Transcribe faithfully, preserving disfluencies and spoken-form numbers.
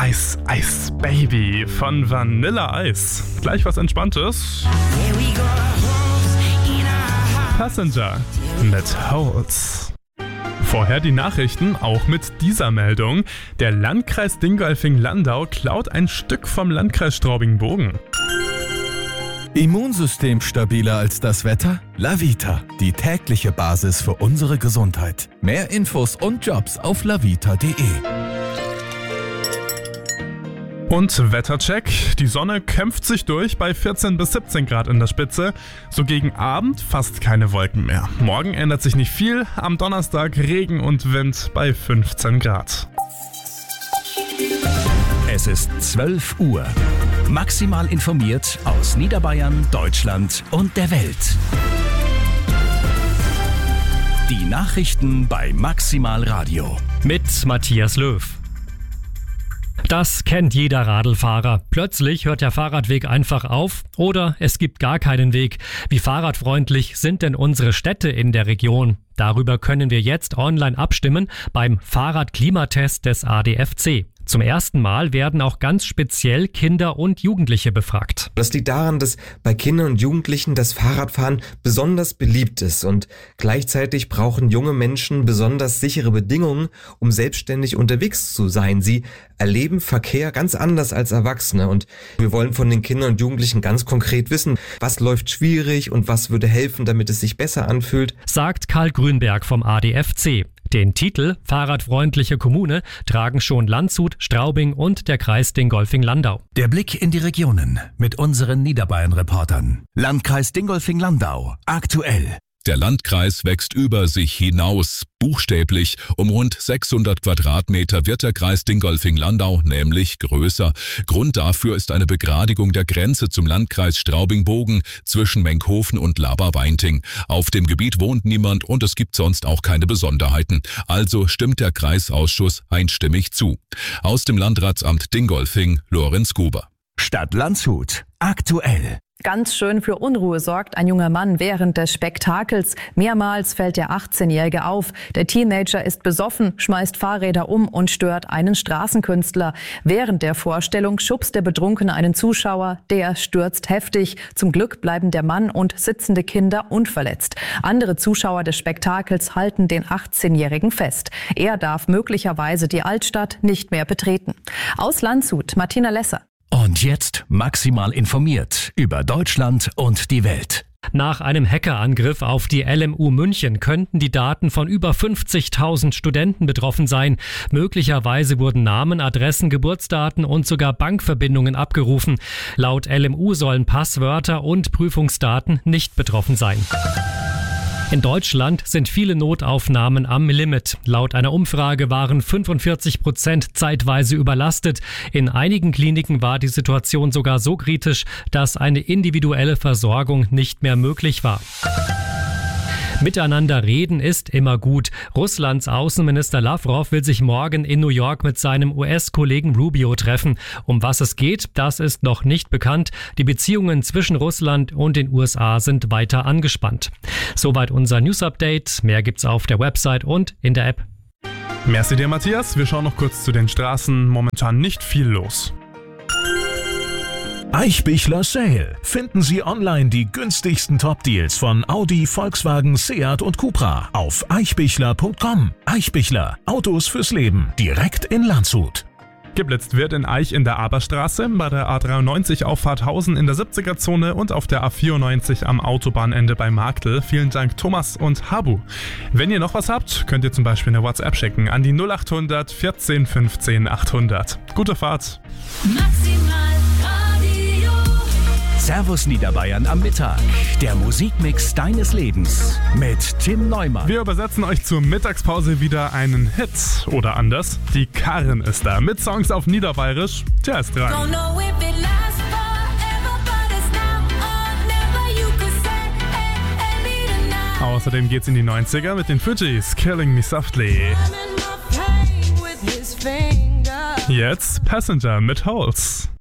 Ice Ice Baby von Vanilla Ice. Gleich was Entspanntes. Passenger mit Holes. Vorher die Nachrichten, auch mit dieser Meldung. Der Landkreis Dingolfing-Landau klaut ein Stück vom Landkreis Straubing-Bogen. Immunsystem stabiler als das Wetter? Lavita, die tägliche Basis für unsere Gesundheit. Mehr Infos und Jobs auf lavita punkt de. Und Wettercheck. Die Sonne kämpft sich durch bei vierzehn bis siebzehn Grad in der Spitze. So gegen Abend fast keine Wolken mehr. Morgen ändert sich nicht viel. Am Donnerstag Regen und Wind bei fünfzehn Grad. Es ist zwölf Uhr. Maximal informiert aus Niederbayern, Deutschland und der Welt. Die Nachrichten bei Maximal Radio. Mit Matthias Löw. Das kennt jeder Radlfahrer. Plötzlich hört der Fahrradweg einfach auf oder es gibt gar keinen Weg. Wie fahrradfreundlich sind denn unsere Städte in der Region? Darüber können wir jetzt online abstimmen beim Fahrradklimatest des A D F C. Zum ersten Mal werden auch ganz speziell Kinder und Jugendliche befragt. Das liegt daran, dass bei Kindern und Jugendlichen das Fahrradfahren besonders beliebt ist und gleichzeitig brauchen junge Menschen besonders sichere Bedingungen, um selbstständig unterwegs zu sein. Sie erleben Verkehr ganz anders als Erwachsene und wir wollen von den Kindern und Jugendlichen ganz konkret wissen, was läuft schwierig und was würde helfen, damit es sich besser anfühlt. Sagt Karl Grünberg vom A D F C. Den Titel Fahrradfreundliche Kommune tragen schon Landshut, Straubing und der Kreis Dingolfing-Landau. Der Blick in die Regionen mit unseren Niederbayern-Reportern. Landkreis Dingolfing-Landau. Aktuell. Der Landkreis wächst über sich hinaus. Buchstäblich um rund sechshundert Quadratmeter wird der Kreis Dingolfing-Landau nämlich größer. Grund dafür ist eine Begradigung der Grenze zum Landkreis Straubing-Bogen zwischen Menkhofen und Laber-Weinting. Auf dem Gebiet wohnt niemand und es gibt sonst auch keine Besonderheiten. Also stimmt der Kreisausschuss einstimmig zu. Aus dem Landratsamt Dingolfing, Lorenz Guber. Stadt Landshut. Aktuell. Ganz schön für Unruhe sorgt ein junger Mann während des Spektakels. Mehrmals fällt der achtzehnjährige auf. Der Teenager ist besoffen, schmeißt Fahrräder um und stört einen Straßenkünstler. Während der Vorstellung schubst der Betrunkene einen Zuschauer. Der stürzt heftig. Zum Glück bleiben der Mann und sitzende Kinder unverletzt. Andere Zuschauer des Spektakels halten den achtzehnjährigen fest. Er darf möglicherweise die Altstadt nicht mehr betreten. Aus Landshut, Martina Lesser. Und jetzt maximal informiert über Deutschland und die Welt. Nach einem Hackerangriff auf die L M U München könnten die Daten von über fünfzigtausend Studenten betroffen sein. Möglicherweise wurden Namen, Adressen, Geburtsdaten und sogar Bankverbindungen abgerufen. Laut L M U sollen Passwörter und Prüfungsdaten nicht betroffen sein. In Deutschland sind viele Notaufnahmen am Limit. Laut einer Umfrage waren fünfundvierzig Prozent zeitweise überlastet. In einigen Kliniken war die Situation sogar so kritisch, dass eine individuelle Versorgung nicht mehr möglich war. Miteinander reden ist immer gut. Russlands Außenminister Lavrov will sich morgen in New York mit seinem U S-Kollegen Rubio treffen. Um was es geht, das ist noch nicht bekannt. Die Beziehungen zwischen Russland und den U S A sind weiter angespannt. Soweit unser News-Update. Mehr gibt's auf der Website und in der App. Merci dir, Matthias. Wir schauen noch kurz zu den Straßen. Momentan nicht viel los. Eichbichler Sale. Finden Sie online die günstigsten Top-Deals von Audi, Volkswagen, Seat und Cupra auf eichbichler punkt com. Eichbichler. Autos fürs Leben. Direkt in Landshut. Geblitzt wird in Aich in der Aberstraße, bei der A dreiundneunzig Auffahrt Hausen in der siebziger-Zone und auf der A vierundneunzig am Autobahnende bei Marktl. Vielen Dank Thomas und Habu. Wenn ihr noch was habt, könnt ihr zum Beispiel eine WhatsApp schicken an die null achthundert vierzehn fünfzehn achthundert. Gute Fahrt. Maximal Radio. Servus Niederbayern am Mittag. Der Musikmix deines Lebens mit Tim Neumann. Wir übersetzen euch zur Mittagspause wieder einen Hit. Oder anders, die Karin ist da mit Songs auf Niederbayerisch. Der ist dran. Außerdem geht's in die neunziger mit den Fugees, Killing Me Softly. Jetzt Passenger mit Holes.